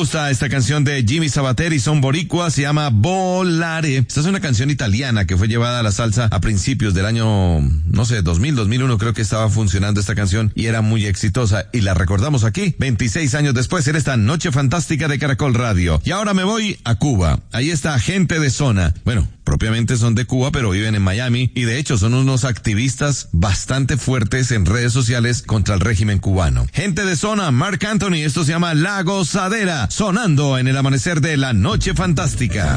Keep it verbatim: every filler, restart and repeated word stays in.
gusta esta canción de Jimmy Sabater y son boricuas, se llama Volare. Esta es una canción italiana que fue llevada a la salsa a principios del año, no sé, dos mil, dos mil uno creo que estaba funcionando esta canción y era muy exitosa y la recordamos aquí veintiséis años después en esta Noche Fantástica de Caracol Radio. Y ahora me voy a Cuba. Ahí está Gente de Zona. Bueno, propiamente son de Cuba, pero viven en Miami y de hecho son unos activistas bastante fuertes en redes sociales contra el régimen cubano. Gente de Zona, Marc Anthony, esto se llama La Gozadera, sonando en el amanecer de la Noche Fantástica.